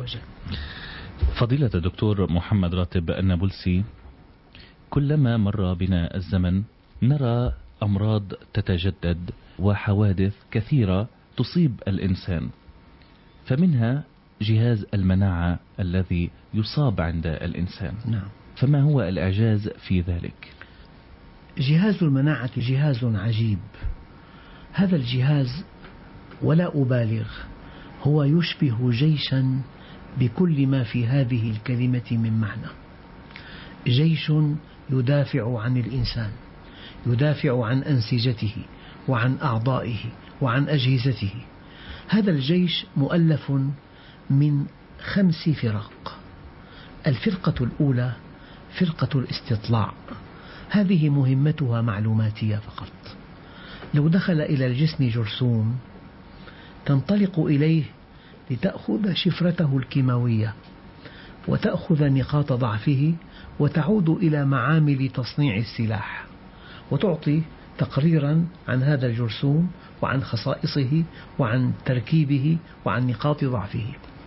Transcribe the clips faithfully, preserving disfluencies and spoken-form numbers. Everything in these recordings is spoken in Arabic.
وجل. فضيلة الدكتور محمد راتب النابلسي، كلما مر بنا الزمن نرى أمراض تتجدد وحوادث كثيرة تصيب الإنسان، فمنها جهاز المناعة الذي يصاب عند الإنسان. نعم. فما هو الإعجاز في ذلك؟ جهاز المناعة جهاز عجيب. هذا الجهاز، ولا أبالغ، هو يشبه جيشا بكل ما في هذه الكلمة من معنى. جيش يدافع عن الإنسان، يدافع عن أنسجته وعن أعضائه وعن أجهزته. هذا الجيش مؤلف من خمس فرق. الفرقة الأولى فرقة الاستطلاع، هذه مهمتها معلوماتية فقط. لو دخل إلى الجسم جرثوم تنطلق إليه لتأخذ شفرته الكيماوية وتأخذ نقاط ضعفه وتعود إلى معامل تصنيع السلاح وتعطي تقريرا عن هذا الجرثوم وعن خصائصه وعن تركيبه وعن نقاط ضعفه.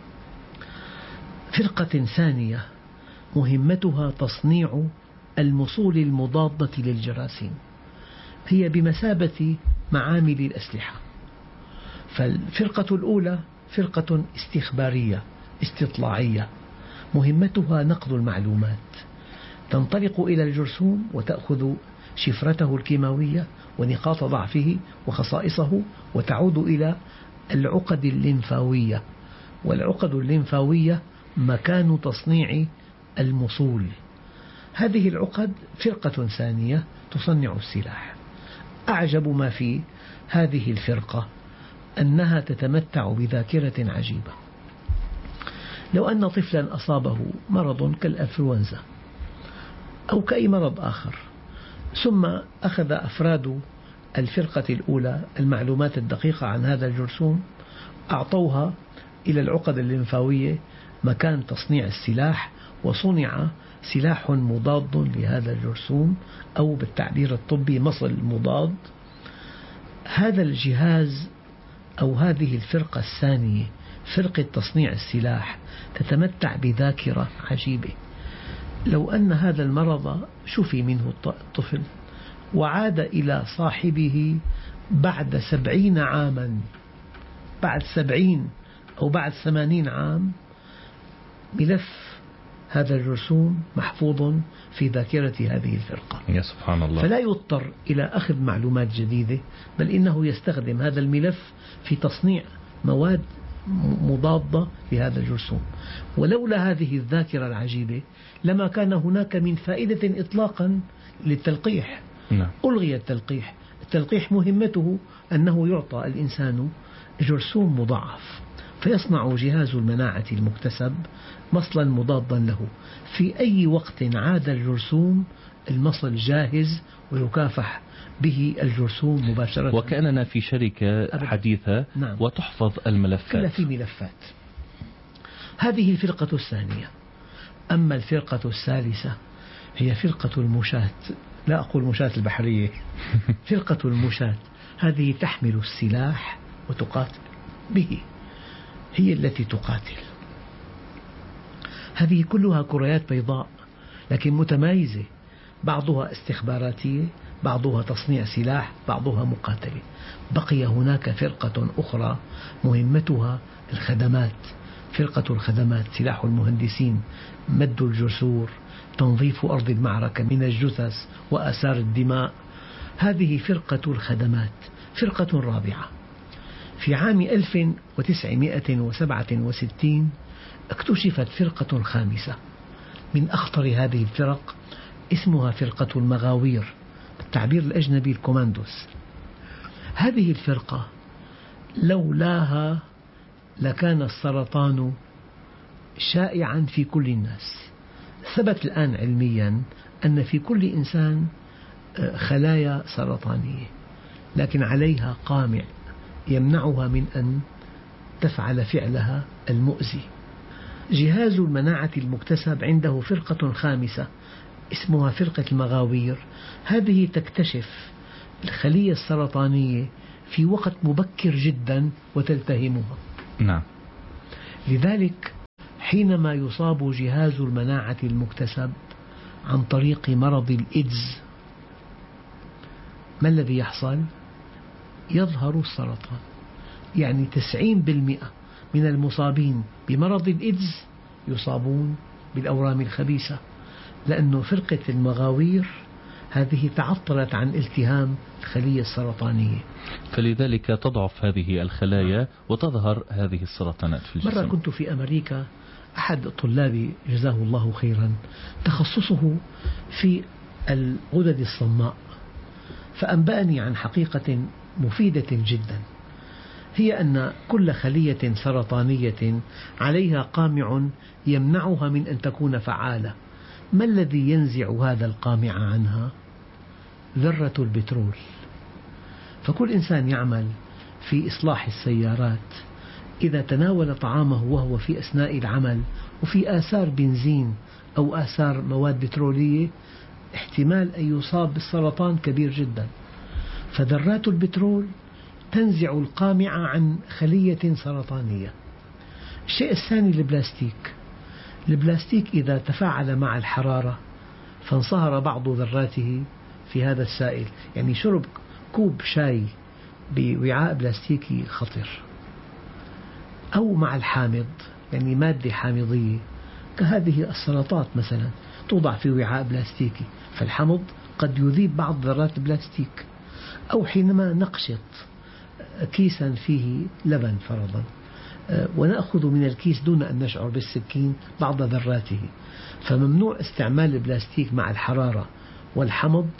فرقة ثانية مهمتها تصنيع المصول المضادة للجراثيم، هي بمثابة معامل الأسلحة. فالفرقة الأولى فرقة استخبارية استطلاعية، مهمتها نقل المعلومات، تنطلق إلى الجرثوم وتأخذ شفرته الكيماوية ونقاط ضعفه وخصائصه وتعود إلى العقد الليمفاوية، والعقد الليمفاوية مكان تصنيع المصول. هذه العقد فرقة ثانية تصنع السلاح. أعجب ما في هذه الفرقة أنها تتمتع بذاكرة عجيبة. لو أن طفلا أصابه مرض كالإنفلونزا أو كأي مرض آخر، ثم أخذ أفراد الفرقة الأولى المعلومات الدقيقة عن هذا الجرثوم، أعطوها إلى العقد الليمفاوية مكان تصنيع السلاح، وصنع سلاح مضاد لهذا الجرثوم، أو بالتعبير الطبي مصل مضاد. هذا الجهاز أو هذه الفرقة الثانية فرقة تصنيع السلاح تتمتع بذاكرة عجيبة. لو أن هذا المرض شفي منه الطفل وعاد إلى صاحبه بعد سبعين عاما، بعد سبعين أو بعد ثمانين عام، ملف هذا الجرثوم محفوظ في ذاكرة هذه الفرقة. يا سبحان الله. فلا يضطر إلى أخذ معلومات جديدة، بل إنه يستخدم هذا الملف في تصنيع مواد مضادة لهذا الجرثوم. ولولا هذه الذاكرة العجيبة لما كان هناك من فائدة إطلاقا للتلقيح. نعم. ألغي التلقيح. التلقيح مهمته أنه يعطى الإنسان جرثوم مضاعف، فيصنع جهاز المناعة المكتسب مصلا مضادا له. في أي وقت عاد الجرثوم المصل جاهز ويكافح به الجرثوم مباشرة. وكأننا في شركة أبداً حديثة. نعم. وتحفظ الملفات كلها في ملفات. هذه الفرقة الثانية. أما الفرقة الثالثة هي فرقة المشاة، لا أقول مشاة البحرية فرقة المشاة، هذه تحمل السلاح وتقاتل به، هي التي تقاتل. هذه كلها كريات بيضاء لكن متمايزة، بعضها استخباراتية، بعضها تصنيع سلاح، بعضها مقاتلة. بقي هناك فرقة أخرى مهمتها الخدمات، فرقة الخدمات، سلاح المهندسين، مد الجسور، تنظيف أرض المعركة من الجثث وآثار الدماء. هذه فرقة الخدمات. فرقة رابعة في عام ألف وتسعمائة وسبعة وستين اكتشفت فرقة خامسة من أخطر هذه الفرق، اسمها فرقة المغاوير، بالتعبير الأجنبي الكوماندوس. هذه الفرقة لولاها لكان السرطان شائعا في كل الناس. ثبت الآن علميا أن في كل إنسان خلايا سرطانية، لكن عليها قامع يمنعها من أن تفعل فعلها المؤذي. جهاز المناعة المكتسب عنده فرقة خامسة اسمها فرقة المغاوير، هذه تكتشف الخلية السرطانية في وقت مبكر جدا وتلتهمها. نعم. لذلك حينما يصاب جهاز المناعة المكتسب عن طريق مرض الإيدز، ما الذي يحصل؟ يظهر السرطان. يعني تسعين بالمئة من المصابين بمرض الإيدز يصابون بالأورام الخبيثة، لأن فرقة المغاوير هذه تعطلت عن التهام الخلية السرطانية، فلذلك تضعف هذه الخلايا وتظهر هذه السرطانات في الجسم. مرة كنت في أمريكا، أحد طلابي جزاه الله خيرا تخصصه في الغدد الصماء، فأنبأني عن حقيقة مفيدة جدا، هي أن كل خلية سرطانية عليها قامع يمنعها من أن تكون فعالة. ما الذي ينزع هذا القامع عنها؟ ذرة البترول. فكل إنسان يعمل في إصلاح السيارات إذا تناول طعامه وهو في أثناء العمل وفي آثار بنزين أو آثار مواد بترولية، احتمال أن يصاب بالسرطان كبير جدا. فذرات البترول تنزع القامع عن خلية سرطانية. الشيء الثاني البلاستيك. البلاستيك إذا تفاعل مع الحرارة فانصهر بعض ذراته في هذا السائل، يعني شرب كوب شاي بوعاء بلاستيكي خطر، أو مع الحامض، يعني مادة حامضية كهذه السلطات مثلا توضع في وعاء بلاستيكي، فالحمض قد يذيب بعض ذرات البلاستيك. أو حينما نقشط كيسا فيه لبن فرضا ونأخذ من الكيس دون أن نشعر بالسكين بعض ذراته، فممنوع استعمال البلاستيك مع الحرارة والحمض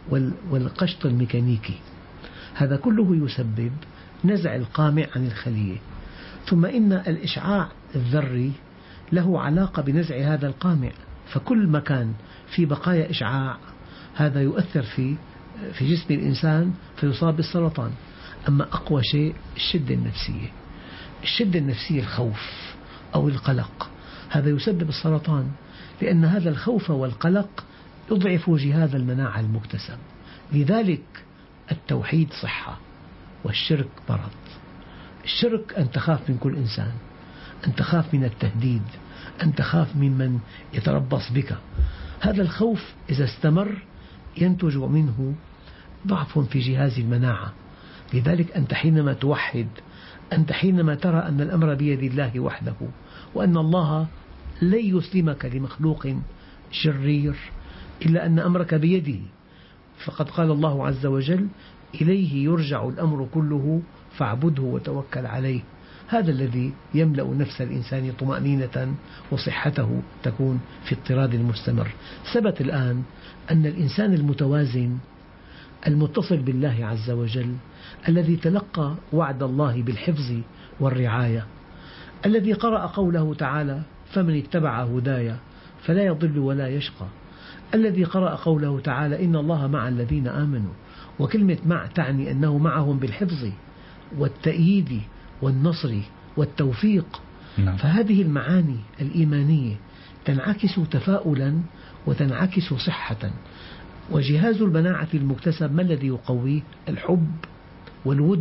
والقشط الميكانيكي. هذا كله يسبب نزع القامع عن الخلية. ثم إن الإشعاع الذري له علاقة بنزع هذا القامع، فكل مكان في بقايا إشعاع هذا يؤثر في في جسم الإنسان فيصاب بالسرطان. أما أقوى شيء الشدة النفسية. الشدة النفسية الخوف أو القلق، هذا يسبب السرطان، لأن هذا الخوف والقلق يضعف جهاز المناعة المكتسب. لذلك التوحيد صحة والشرك مرض. الشرك أن تخاف من كل إنسان، أن تخاف من التهديد، أن تخاف ممن يتربص بك. هذا الخوف إذا استمر ينتج منه ضعف في جهاز المناعة. لذلك أنت حينما توحد، أنت حينما ترى أن الأمر بيد الله وحده، وأن الله لن يسلمك لمخلوق شرير إلا أن أمرك بيده، فقد قال الله عز وجل: إليه يرجع الأمر كله فاعبده وتوكل عليه. هذا الذي يملأ نفس الإنسان طمأنينة، وصحته تكون في اضطراد المستمر. ثبت الآن أن الإنسان المتوازن المتصل بالله عز وجل، الذي تلقى وعد الله بالحفظ والرعاية، الذي قرأ قوله تعالى: فمن اتبع هداي فلا يضل ولا يشقى، الذي قرأ قوله تعالى: إن الله مع الذين آمنوا. وكلمة مع تعني أنه معهم بالحفظ والتأييد والنصر والتوفيق. نعم. فهذه المعاني الإيمانية تنعكس تفاؤلا وتنعكس صحة. وجهاز المناعة المكتسب ما الذي يقويه؟ الحب والود،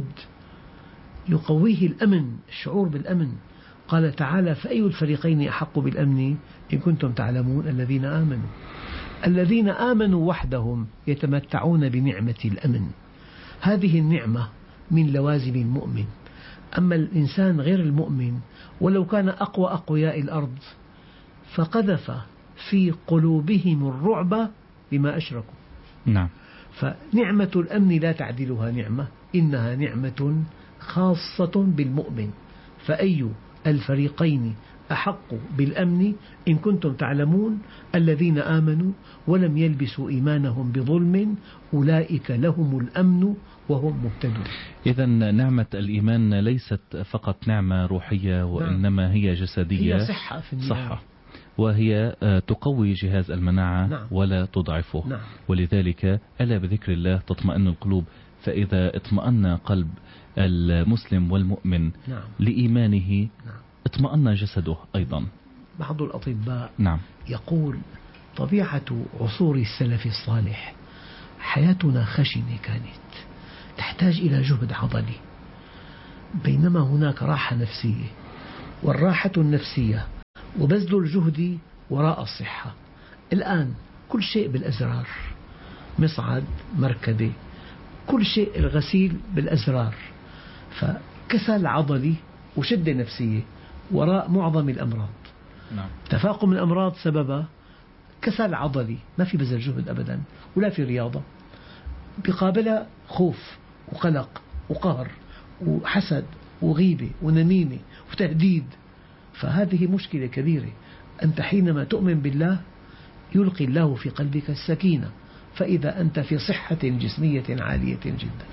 يقويه الأمن، الشعور بالأمن. قال تعالى: فأي الفريقين أحق بالأمن إن كنتم تعلمون؟ الذين آمنوا. الذين آمنوا وحدهم يتمتعون بنعمة الأمن. هذه النعمة من لوازم المؤمن. أما الإنسان غير المؤمن ولو كان أقوى أقوياء الأرض فقذف في قلوبهم الرعب بما أشركوا. نعم. فنعمة الأمن لا تعدلها نعمة، إنها نعمة خاصة بالمؤمن. فأي الفريقين أحق بالأمن إن كنتم تعلمون؟ الذين آمنوا ولم يلبسوا إيمانهم بظلم أولئك لهم الأمن وهم مهتدون. إذا نعمة الإيمان ليست فقط نعمة روحية، وإنما هي جسدية، هي صحة في النهاية. صحة، وهي تقوي جهاز المناعة. نعم. ولا تضعفه. نعم. ولذلك ألا بذكر الله تطمئن القلوب. فإذا اطمأن قلب المسلم والمؤمن نعم. لإيمانه نعم. اطمأن جسده أيضا. بعض الأطباء نعم. يقول: طبيعة عصور السلف الصالح حياتنا خشنة، كانت تحتاج إلى جهد عضلي، بينما هناك راحة نفسية، والراحة النفسية وبذل الجهد وراء الصحة. الآن كل شيء بالأزرار، مصعد، مركبة، كل شيء الغسيل بالأزرار، فكسل عضلي وشدة نفسية وراء معظم الأمراض. نعم. تفاقم الأمراض سببها كسل عضلي، ما في بذل جهد أبدا ولا في رياضة، بقابلها خوف وقلق وقهر وحسد وغيبة ونميمة وتهديد. فهذه مشكلة كبيرة. أنت حينما تؤمن بالله يلقي الله في قلبك السكينة، فإذا أنت في صحة جسمية عالية جدا.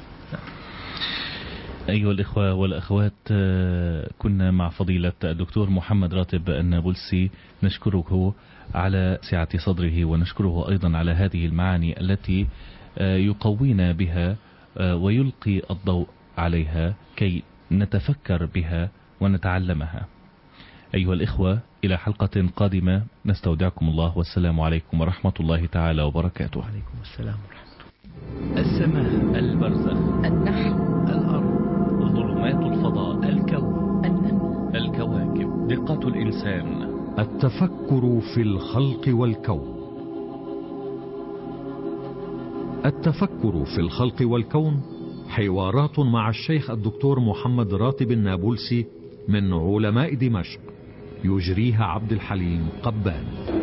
أيها الإخوة والأخوات، كنا مع فضيلة الدكتور محمد راتب النابلسي، نشكره على سعة صدره ونشكره أيضا على هذه المعاني التي يقوينا بها ويلقي الضوء عليها كي نتفكر بها ونتعلمها. أيها الإخوة، إلى حلقة قادمة نستودعكم الله، والسلام عليكم ورحمة الله تعالى وبركاته. وعليكم السلام ورحمة الله. السماء، البرزخ، النحل، الأرض، ظلمات الفضاء، الكون، النمل، الكواكب، دقات الإنسان، التفكر في الخلق والكون. التفكر في الخلق والكون حوارات مع الشيخ الدكتور محمد راتب النابلسي من علماء دمشق، يجريها عبد الحليم قبان.